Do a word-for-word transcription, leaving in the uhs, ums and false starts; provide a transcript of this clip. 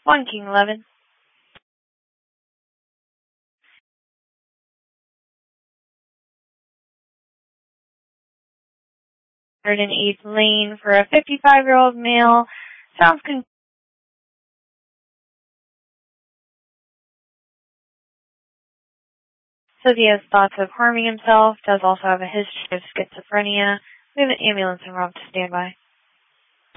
One King eleven. one hundred eighth lane for a fifty-five-year-old male. Sounds con- Says he has thoughts of harming himself. Does also have a history of schizophrenia. We have an ambulance en route to standby.